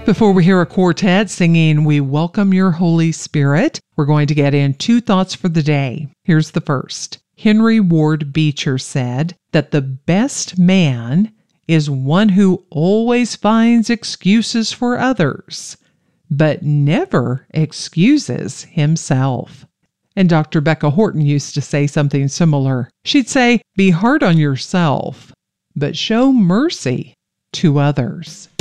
Before we hear a quartet singing We Welcome Your Holy Spirit, we're going to get in 2 thoughts for the day. Here's the first. Henry Ward Beecher said that the best man is one who always finds excuses for others, but never excuses himself. And Dr. Becca Horton used to say something similar. She'd say, be hard on yourself, but show mercy to others.